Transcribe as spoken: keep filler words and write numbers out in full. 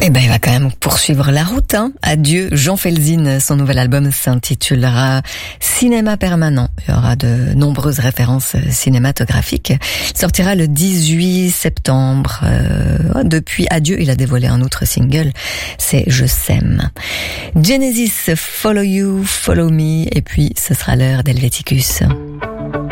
Eh ben, il va quand même poursuivre la route, hein. Adieu, Jean Felzin. Son nouvel album s'intitulera Cinéma permanent. Il y aura de nombreuses références cinématographiques. Il sortira le dix-huit septembre. Euh, depuis Adieu, il a dévoilé un autre single. C'est Je s'aime. Genesis, Follow You, Follow Me. Et puis, ce sera l'heure d'Helveticus.